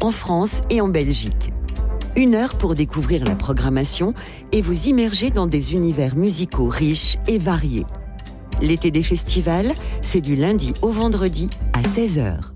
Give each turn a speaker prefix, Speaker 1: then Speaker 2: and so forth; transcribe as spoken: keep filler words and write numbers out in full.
Speaker 1: en France et en Belgique. Une heure pour découvrir la programmation et vous immerger dans des univers musicaux riches et variés. L'été des festivals, c'est du lundi au vendredi à seize heures.